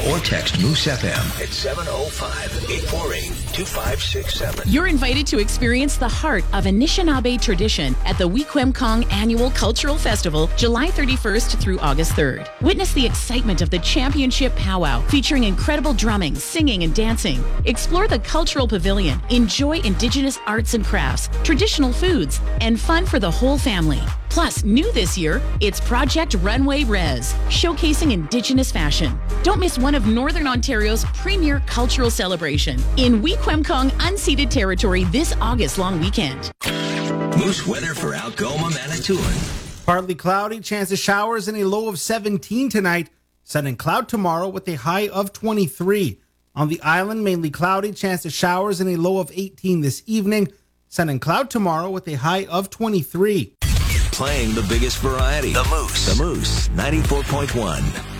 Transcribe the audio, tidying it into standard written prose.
or text Moose FM at 705-848-2567. You're invited to experience the heart of Anishinaabe tradition at the Weequemcong Annual Cultural Festival, July 31st through August 3rd. Witness the excitement of the championship powwow, featuring incredible drumming, singing, and dancing. Explore the cultural pavilion, enjoy Indigenous arts and crafts, traditional foods, and fun for the whole family. Plus, new this year, it's Project Runway Res, showcasing Indigenous fashion. Don't miss one of Northern Ontario's premier cultural celebration in Weequemcong unceded territory this August long weekend. Moose weather for Algoma, Manitoulin. Partly cloudy, chance of showers and a low of 17 tonight. Sun and cloud tomorrow with a high of 23. On the island, mainly cloudy, chance of showers and a low of 18 this evening. Sun and cloud tomorrow with a high of 23. Playing the biggest variety. The Moose 94.1.